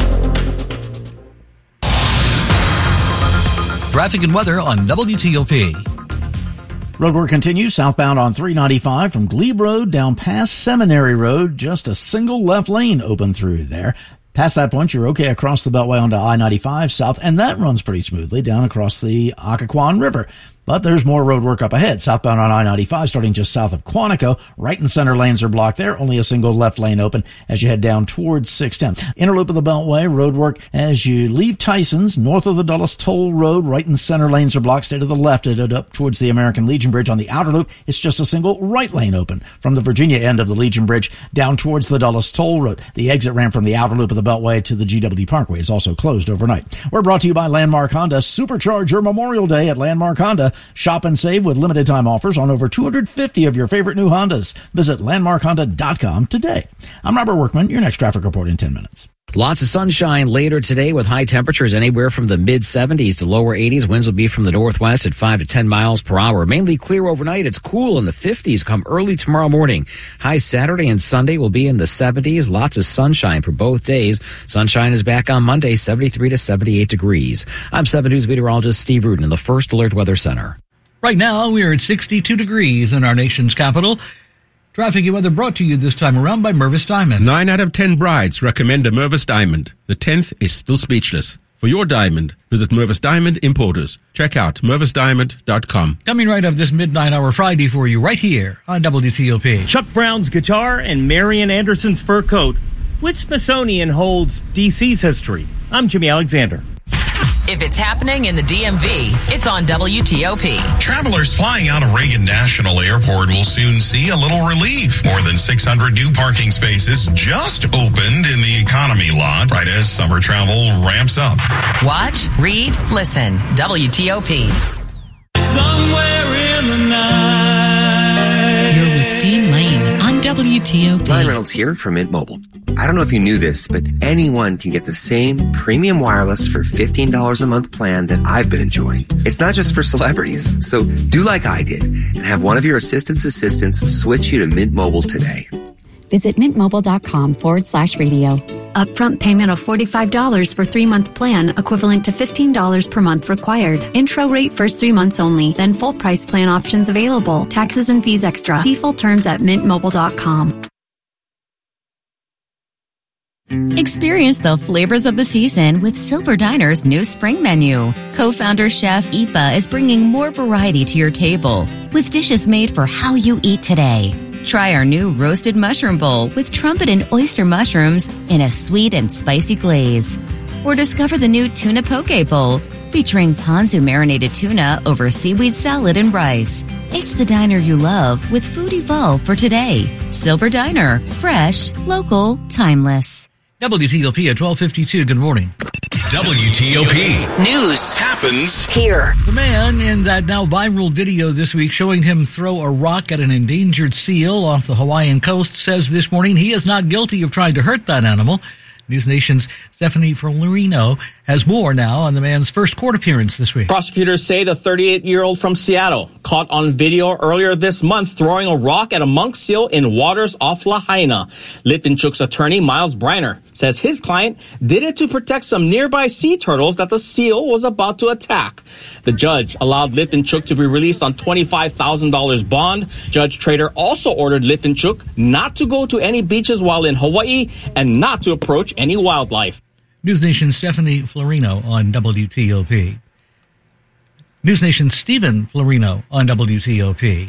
Traffic and weather on WTOP. Roadwork continues southbound on 395 from Glebe Road down past Seminary Road. Just a single left lane open through there. Past that point, you're okay across the Beltway onto I-95 south, and that runs pretty smoothly down across the Occoquan River. But there's more road work up ahead. Southbound on I-95 starting just south of Quantico. Right and center lanes are blocked there. Only a single left lane open as you head down towards 610. Inner loop of the Beltway, road work as you leave Tyson's north of the Dulles Toll Road. Right and center lanes are blocked. Stay to the left, headed up towards the American Legion Bridge. On the outer loop, it's just a single right lane open from the Virginia end of the Legion Bridge down towards the Dulles Toll Road. The exit ramp from the outer loop of the Beltway to the GW Parkway is also closed overnight. We're brought to you by Landmark Honda. Supercharge your Memorial Day at Landmark Honda. Shop and save with limited time offers on over 250 of your favorite new Hondas. Visit landmarkhonda.com today. I'm Robert Workman, your next traffic report in 10 minutes. Lots of sunshine later today with high temperatures anywhere from the mid-70s to lower 80s. Winds will be from the northwest at 5 to 10 miles per hour. Mainly clear overnight. It's cool in the 50s come early tomorrow morning. High Saturday and Sunday will be in the 70s. Lots of sunshine for both days. Sunshine is back on Monday, 73 to 78 degrees. I'm 7 News meteorologist Steve Rudin in the First Alert Weather Center. Right now, we are at 62 degrees in our nation's capital. Traffic and weather brought to you this time around by Mervis Diamond. 9 out of 10 brides recommend a Mervis Diamond. The 10th is still speechless. For your diamond, visit Mervis Diamond Importers. Check out mervisdiamond.com. Coming right up this midnight hour Friday for you right here on WTOP. Chuck Brown's guitar and Marian Anderson's fur coat. Which Smithsonian holds D.C.'s history? I'm Jimmy Alexander. If it's happening in the DMV, it's on WTOP. Travelers flying out of Reagan National Airport will soon see a little relief. More than 600 new parking spaces just opened in the economy lot right as summer travel ramps up. Watch, read, listen. WTOP. Somewhere in the night. You're with Dean Lane on WTOP. Ryan Reynolds here from Mint Mobile. I don't know if you knew this, but anyone can get the same premium wireless for $15 a month plan that I've been enjoying. It's not just for celebrities. So do like I did and have one of your assistants switch you to Mint Mobile today. Visit mintmobile.com/radio. Upfront payment of $45 for 3-month plan, equivalent to $15 per month required. Intro rate first 3 months only, then full price plan options available. Taxes and fees extra. See full terms at mintmobile.com. Experience the flavors of the season with Silver Diner's new spring menu. Co-founder chef Ipa is bringing more variety to your table with dishes made for how you eat today. Try our new roasted mushroom bowl with trumpet and oyster mushrooms in a sweet and spicy glaze. Or discover the new tuna poke bowl featuring ponzu marinated tuna over seaweed salad and rice. It's the diner you love with food evolved for today. Silver Diner. Fresh, local, timeless. WTOP at 12:52. Good morning. WTOP. News happens here. The man in that now viral video this week showing him throw a rock at an endangered seal off the Hawaiian coast says this morning he is not guilty of trying to hurt that animal. News Nation's Stephanie Florino has more now on the man's first court appearance this week. Prosecutors say the 38-year-old from Seattle caught on video earlier this month throwing a rock at a monk seal in waters off Lahaina. Lifton-Chook's attorney, Miles Briner, says his client did it to protect some nearby sea turtles that the seal was about to attack. The judge allowed Lifton-Chook to be released on $25,000 bond. Judge Trader also ordered Lifton-Chook not to go to any beaches while in Hawaii and not to approach any wildlife. News Nation's Stephanie Florino on WTOP. News Nation's Stephen Florino on WTOP.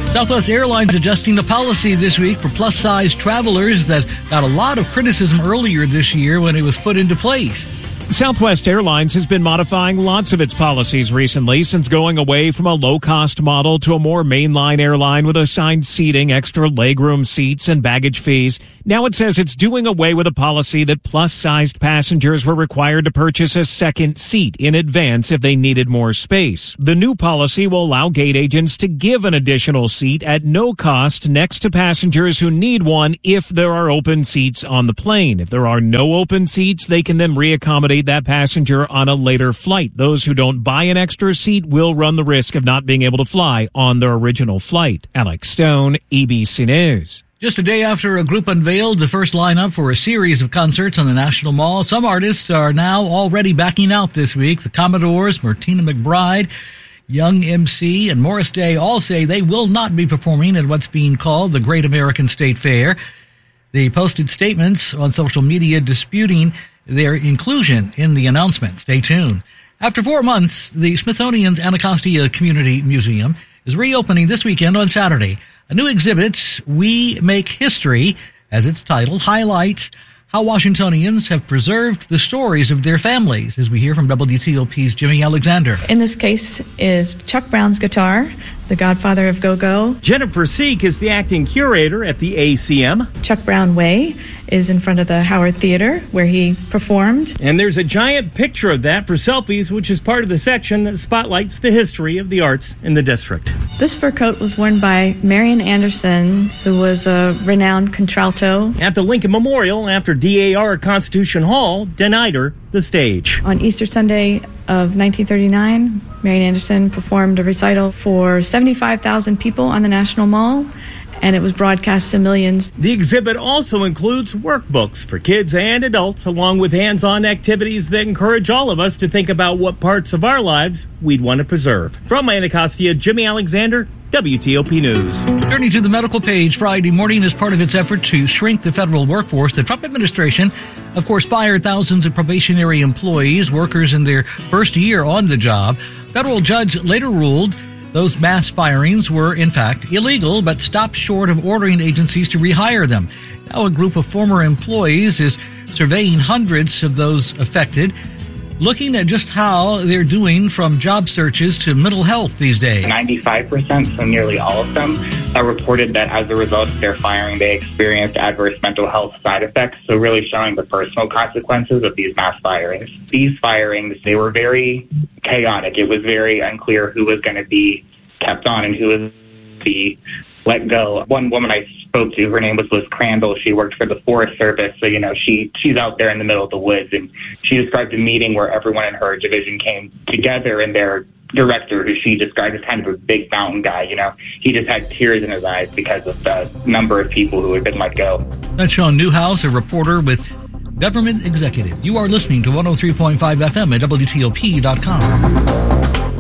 Southwest Airlines adjusting the policy this week for plus-size travelers that got a lot of criticism earlier this year when it was put into place. Southwest Airlines has been modifying lots of its policies recently since going away from a low-cost model to a more mainline airline with assigned seating, extra legroom seats, and baggage fees. Now it says it's doing away with a policy that plus-sized passengers were required to purchase a second seat in advance if they needed more space. The new policy will allow gate agents to give an additional seat at no cost next to passengers who need one if there are open seats on the plane. If there are no open seats, they can then reaccommodate that passenger on a later flight. Those who don't buy an extra seat will run the risk of not being able to fly on their original flight. Alex Stone, ABC News. Just a day after a group unveiled the first lineup for a series of concerts on the National Mall, some artists are now already backing out this week. The Commodores, Martina McBride, Young MC, and Morris Day all say they will not be performing at what's being called the Great American State Fair. They posted statements on social media disputing their inclusion in the announcement. Stay tuned. After 4 months, the Smithsonian's Anacostia Community Museum is reopening this weekend on Saturday. A new exhibit, We Make History, as its title, highlights how Washingtonians have preserved the stories of their families, as we hear from WTOP's Jimmy Alexander. In this case is Chuck Brown's guitar, the godfather of go-go. Jennifer Seek is the acting curator at the ACM. Chuck Brown Way is in front of the Howard Theater, where he performed. And there's a giant picture of that for selfies, which is part of the section that spotlights the history of the arts in the district. This fur coat was worn by Marian Anderson, who was a renowned contralto. At the Lincoln Memorial, after DAR at Constitution Hall denied her the stage. On Easter Sunday of 1939, Marian Anderson performed a recital for 75,000 people on the National Mall, and it was broadcast to millions. The exhibit also includes workbooks for kids and adults, along with hands-on activities that encourage all of us to think about what parts of our lives we'd want to preserve. From Anacostia, Jimmy Alexander, WTOP News. Turning to the medical page, Friday morning, as part of its effort to shrink the federal workforce, the Trump administration, of course, fired thousands of probationary employees, workers in their first year on the job. Federal judge later ruled those mass firings were, in fact, illegal, but stopped short of ordering agencies to rehire them. Now a group of former employees is surveying hundreds of those affected, looking at just how they're doing from job searches to mental health these days. 95%, so nearly all of them, reported that as a result of their firing, they experienced adverse mental health side effects, so really showing the personal consequences of these mass firings. These firings, they were very chaotic. It was very unclear who was going to be kept on and who was to be let go. One woman I spoke to, her name was Liz Crandall. She worked for the Forest Service, so she's out there in the middle of the woods, and she described a meeting where everyone in her division came together, and their director, who she described as kind of a big mountain guy, he just had tears in his eyes because of the number of people who had been let go. That's Sean Newhouse, a reporter with Government Executive. You are listening to 103.5 FM at WTOP.com.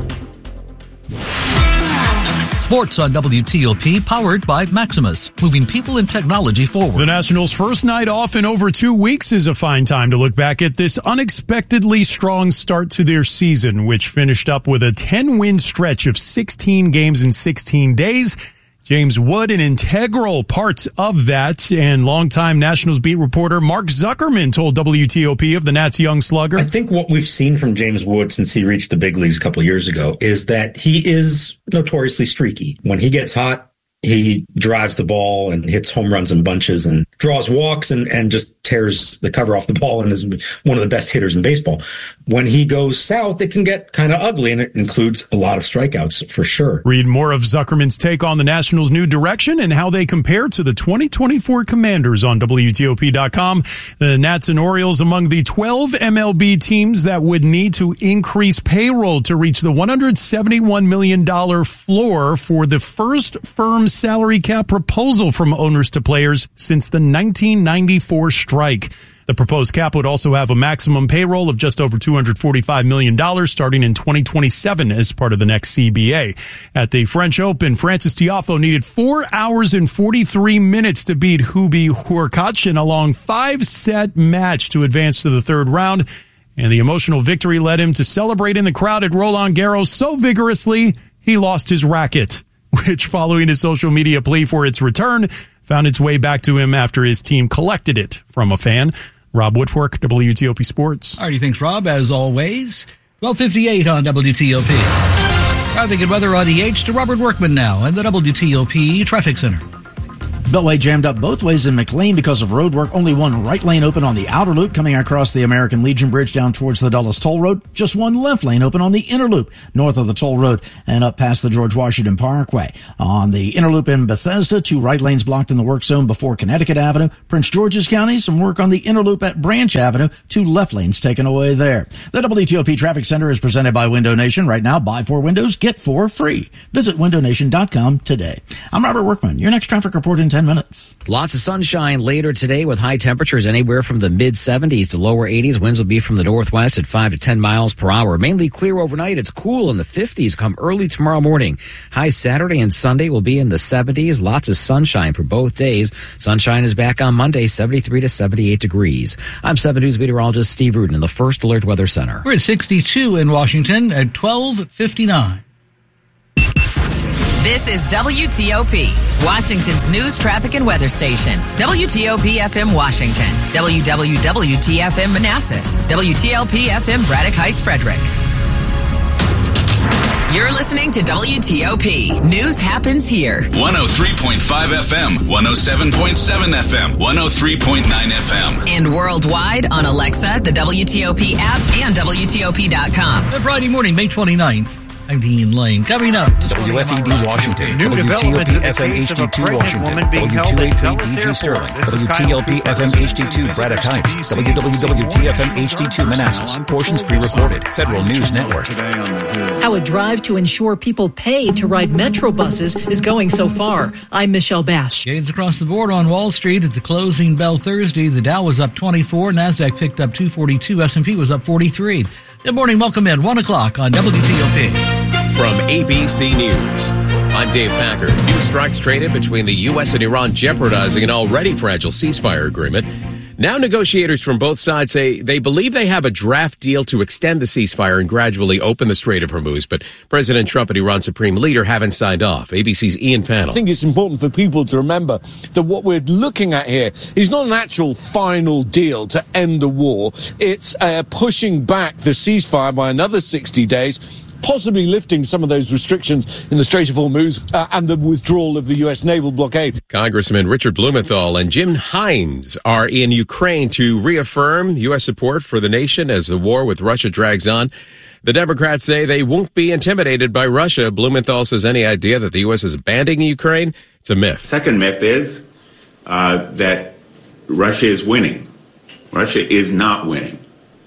Sports on WTOP, powered by Maximus, moving people and technology forward. The Nationals' first night off in over 2 weeks is a fine time to look back at this unexpectedly strong start to their season, which finished up with a 10-win stretch of 16 games in 16 days. James Wood, an integral part of that, and longtime Nationals beat reporter Mark Zuckerman told WTOP of the Nats' young slugger. I think what we've seen from James Wood since he reached the big leagues a couple of years ago is that he is notoriously streaky. When he gets hot, he drives the ball and hits home runs in bunches and draws walks and just tears the cover off the ball and is one of the best hitters in baseball. When he goes south, it can get kind of ugly, and it includes a lot of strikeouts for sure. Read more of Zuckerman's take on the Nationals' new direction and how they compare to the 2024 Commanders on WTOP.com. The Nats and Orioles among the 12 MLB teams that would need to increase payroll to reach the $171 million floor for the first firm salary cap proposal from owners to players since the 1994 strike. The proposed cap would also have a maximum payroll of just over $245 million starting in 2027 as part of the next CBA. At the French Open, Frances Tiafoe needed 4 hours and 43 minutes to beat Hubie Hurkacz in a long 5-set match to advance to the third round. And the emotional victory led him to celebrate in the crowd at Roland Garros so vigorously, he lost his racket. which, following his social media plea for its return, found its way back to him after his team collected it from a fan. Rob Woodfork, WTOP Sports. All righty, thanks, Rob, as always. 12:58 on WTOP. Traffic and weather on the H to Robert Workman now in the WTOP Traffic Center. Beltway jammed up both ways in McLean because of road work. Only one right lane open on the outer loop coming across the American Legion Bridge down towards the Dulles Toll Road. Just one left lane open on the inner loop north of the toll road and up past the George Washington Parkway. On the inner loop in Bethesda, 2 right lanes blocked in the work zone before Connecticut Avenue. Prince George's County, some work on the inner loop at Branch Avenue. 2 left lanes taken away there. The WTOP Traffic Center is presented by Window Nation. Right now, buy 4 windows, get 4 free. Visit windownation.com today. I'm Robert Workman. Your next traffic report in 10 minutes. Lots of sunshine later today with high temperatures anywhere from the mid-70s to lower 80s. Winds will be from the northwest at 5 to 10 miles per hour. Mainly clear overnight. It's cool in the 50s come early tomorrow morning. High Saturday and Sunday will be in the 70s. Lots of sunshine for both days. Sunshine is back on Monday, 73 to 78 degrees. I'm 7 News meteorologist Steve Rudin in the First Alert Weather Center. We're at 62 in Washington at 12:59. This is WTOP, Washington's news, traffic, and weather station. WTOP FM Washington, WWWT-FM Manassas, WTLP-FM Braddock Heights, Frederick. You're listening to WTOP. News happens here. 103.5 FM, 107.7 FM, 103.9 FM. And worldwide on Alexa, the WTOP app, and WTOP.com. Friday morning, May 29th. I'm Dean Lane. Coming up. WFED Washington. WTOP FM HD2 Washington. W283 DG Sterling. WTLP FM HD2 Braddock Heights. WWWT FM HD2 Manassas. Portions pre-recorded. Federal News Network. How a drive to ensure people pay to ride Metro buses is going so far. I'm Michelle Bash. Gains across the board on Wall Street at the closing bell Thursday. The Dow was up 24. NASDAQ picked up 242. S&P was up 43. Good morning. Welcome in. 1 o'clock on WTOP. From ABC News, I'm Dave Packer. New strikes traded between the U.S. and Iran jeopardizing an already fragile ceasefire agreement. Now negotiators from both sides say they believe they have a draft deal to extend the ceasefire and gradually open the Strait of Hormuz, but President Trump and Iran's supreme leader haven't signed off. ABC's Ian Pannell. I think it's important for people to remember that what we're looking at here is not an actual final deal to end the war. It's pushing back the ceasefire by another 60 days, possibly lifting some of those restrictions in the Strait of Hormuz and the withdrawal of the U.S. naval blockade. Congressman Richard Blumenthal and Jim Hines are in Ukraine to reaffirm U.S. support for the nation as the war with Russia drags on. The Democrats say they won't be intimidated by Russia. Blumenthal says any idea that the U.S. is abandoning Ukraine, it's a myth. Second myth is that Russia is winning. Russia is not winning.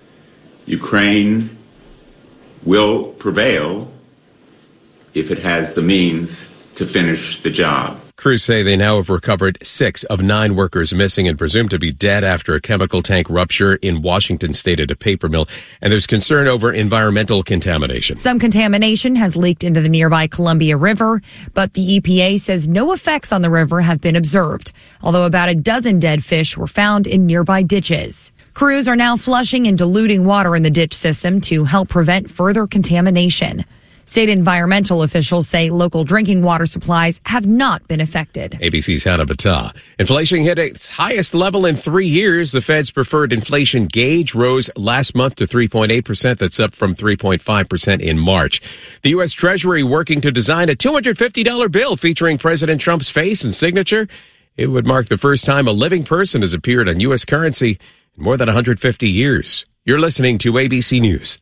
Ukraine will prevail if it has the means to finish the job. Crews say they now have recovered 6 of 9 workers missing and presumed to be dead after a chemical tank rupture in Washington state at a paper mill. And there's concern over environmental contamination. Some contamination has leaked into the nearby Columbia River, but the EPA says no effects on the river have been observed, although about a dozen dead fish were found in nearby ditches. Crews are now flushing and diluting water in the ditch system to help prevent further contamination. State environmental officials say local drinking water supplies have not been affected. ABC's Hannah Battah. Inflation hit its highest level in 3 years. The Fed's preferred inflation gauge rose last month to 3.8%. That's up from 3.5% in March. The U.S. Treasury working to design a $250 bill featuring President Trump's face and signature. It would mark the first time a living person has appeared on U.S. currency in more than 150 years. You're listening to ABC News.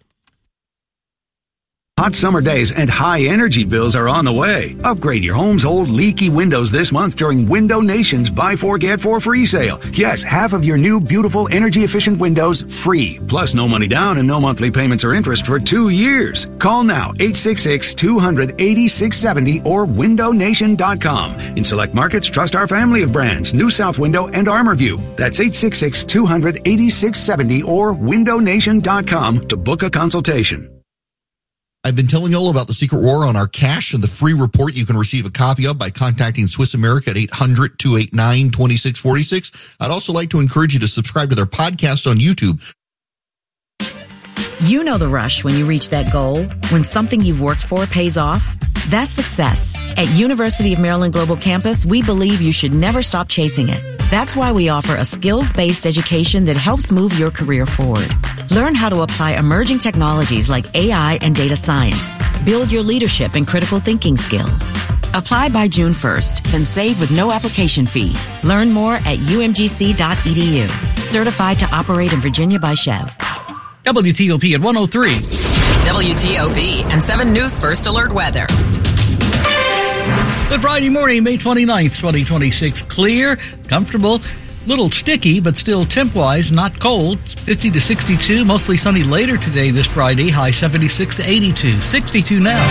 Hot summer days and high energy bills are on the way. Upgrade your home's old leaky windows this month during Window Nation's Buy 4 Get 4 free sale. Yes, half of your new beautiful energy efficient windows free. Plus no money down and no monthly payments or interest for 2 years. Call now 866-200-8670 or windownation.com. In select markets, trust our family of brands, New South Window and ArmorView. That's 866-200-8670 or windownation.com to book a consultation. I've been telling you all about the Secret War on our cash and the free report you can receive a copy of by contacting Swiss America at 800-289-2646. I'd also like to encourage you to subscribe to their podcast on YouTube. You know the rush when you reach that goal, when something you've worked for pays off. That's success. At University of Maryland Global Campus, we believe you should never stop chasing it. That's why we offer a skills-based education that helps move your career forward. Learn how to apply emerging technologies like AI and data science. Build your leadership and critical thinking skills. Apply by June 1st and save with no application fee. Learn more at umgc.edu. Certified to operate in Virginia by Chev. WTOP at 103. WTOP and 7 News First Alert Weather. Good Friday morning, May 29th, 2026. Clear, comfortable, little sticky, but still temp-wise not cold. It's 50 to 62, mostly sunny later today this Friday. High 76 to 82. 62 now.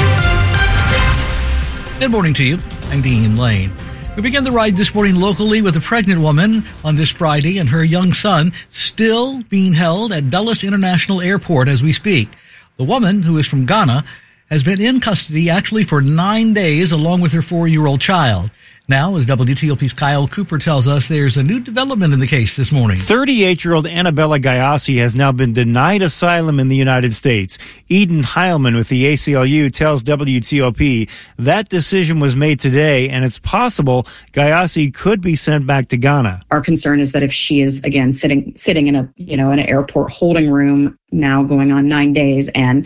Good morning to you. I'm Dean Lane. We begin the ride this morning locally with a pregnant woman on this Friday and her young son still being held at Dulles International Airport as we speak. The woman, who is from Ghana, has been in custody actually for 9 days along with her 4-year-old child. Now, as WTOP's Kyle Cooper tells us, there's a new development in the case this morning. 38-year-old Annabella Gayassi has now been denied asylum in the United States. Eden Heilman with the ACLU tells WTOP that decision was made today, and it's possible Gayassi could be sent back to Ghana. Our concern is that if she is, again, sitting in an airport holding room, now going on 9 days, and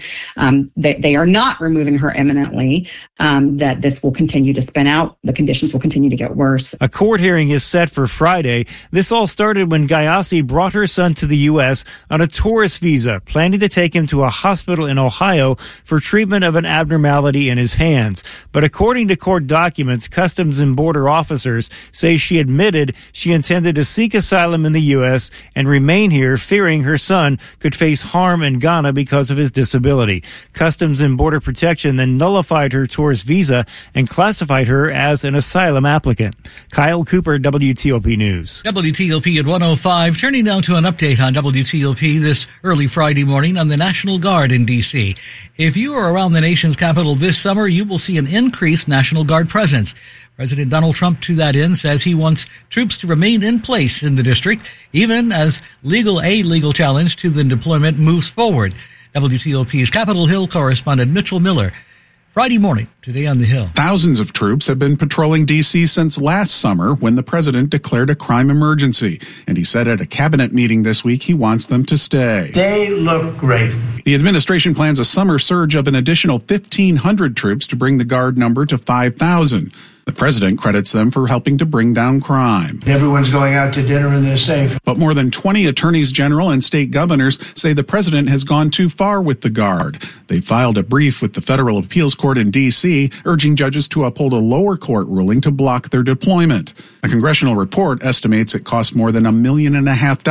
they are not removing her imminently, that this will continue to spin out. The conditions will continue to get worse. A court hearing is set for Friday. This all started when Gayassi brought her son to the U.S. on a tourist visa, planning to take him to a hospital in Ohio for treatment of an abnormality in his hands. But according to court documents, Customs and Border officers say she admitted she intended to seek asylum in the U.S. and remain here, fearing her son could face harm in Ghana because of his disability. Customs and Border Protection then nullified her tourist visa and classified her as an asylum applicant. Kyle Cooper, WTOP News. WTOP at 105. Turning now to an update on WTOP this early Friday morning on the National Guard in D.C. If you are around the nation's capital this summer, you will see an increased National Guard presence. President Donald Trump, to that end, says he wants troops to remain in place in the district, even as legal challenge to the deployment moves forward. WTOP's Capitol Hill correspondent Mitchell Miller. Friday morning, today on the Hill. Thousands of troops have been patrolling D.C. since last summer when the president declared a crime emergency. And he said at a cabinet meeting this week he wants them to stay. They look great. The administration plans a summer surge of an additional 1,500 troops to bring the Guard number to 5,000. The president credits them for helping to bring down crime. Everyone's going out to dinner and they're safe. But more than 20 attorneys general and state governors say the president has gone too far with the Guard. They filed a brief with the Federal Appeals Court in D.C., urging judges to uphold a lower court ruling to block their deployment. A congressional report estimates it costs more than $1.5 million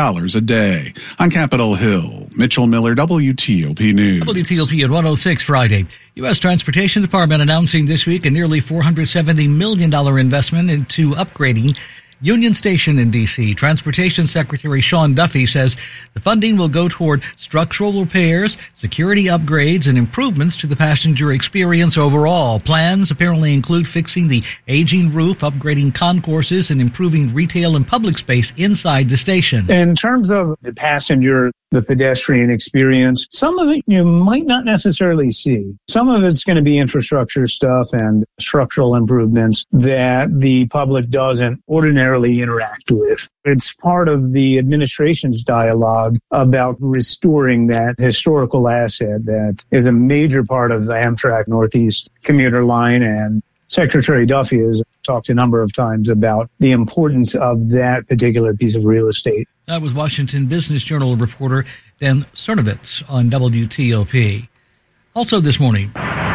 a day. On Capitol Hill, Mitchell Miller, WTOP News. WTOP at 106 Friday. U.S. Transportation Department announcing this week a nearly $470 million investment into upgrading Union Station in D.C. Transportation Secretary Sean Duffy says the funding will go toward structural repairs, security upgrades, and improvements to the passenger experience overall. Plans apparently include fixing the aging roof, upgrading concourses, and improving retail and public space inside the station. In terms of the passenger, the pedestrian experience, some of it you might not necessarily see. Some of it's going to be infrastructure stuff and structural improvements that the public doesn't ordinarily interact with. It's part of the administration's dialogue about restoring that historical asset that is a major part of the Amtrak Northeast commuter line, and Secretary Duffy has talked a number of times about the importance of that particular piece of real estate. That was Washington Business Journal reporter Dan Cernovitz on WTOP. Also this morning,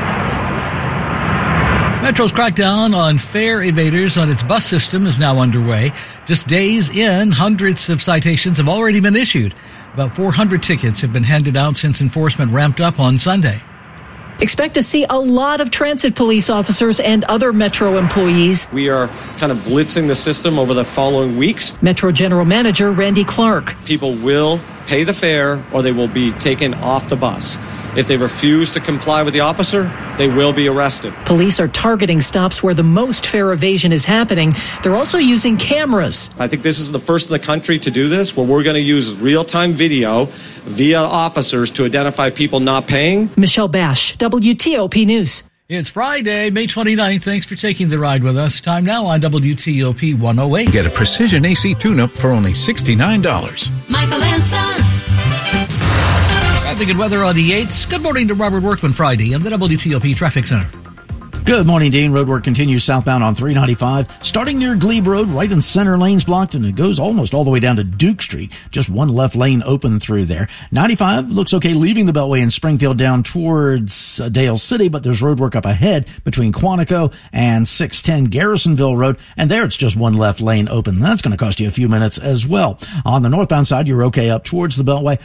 Metro's crackdown on fare evaders on its bus system is now underway. Just days in, hundreds of citations have already been issued. About 400 tickets have been handed out since enforcement ramped up on Sunday. Expect to see a lot of transit police officers and other Metro employees. We are kind of blitzing the system over the following weeks. Metro General Manager Randy Clark. People will pay the fare or they will be taken off the bus. If they refuse to comply with the officer, they will be arrested. Police are targeting stops where the most fare evasion is happening. They're also using cameras. I think this is the first in the country to do this, where we're going to use real-time video via officers to identify people not paying. Michelle Bash, WTOP News. It's Friday, May 29th. Thanks for taking the ride with us. Time now on WTOP 108. Get a Precision AC tune-up for only $69. Michael and Son. Traffic and weather on the 8th. Good morning to Robert Workman Friday in the WTOP Traffic Center. Good morning, Dean. Roadwork continues southbound on 395, starting near Glebe Road, right in center lanes blocked, and it goes almost all the way down to Duke Street. Just one left lane open through there. 95 looks okay leaving the Beltway in Springfield down towards Dale City, but there's roadwork up ahead between Quantico and 610 Garrisonville Road, and there it's just one left lane open. That's going to cost you a few minutes as well. On the northbound side, you're okay up towards the Beltway.